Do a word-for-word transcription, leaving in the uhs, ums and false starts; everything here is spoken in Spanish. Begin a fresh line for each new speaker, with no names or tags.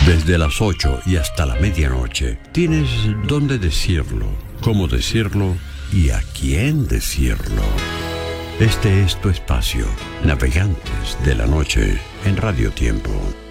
Desde las ocho y hasta la medianoche tienes dónde decirlo, cómo decirlo y a quién decirlo. Este es tu espacio, Navegantes de la Noche, en Radio Tiempo.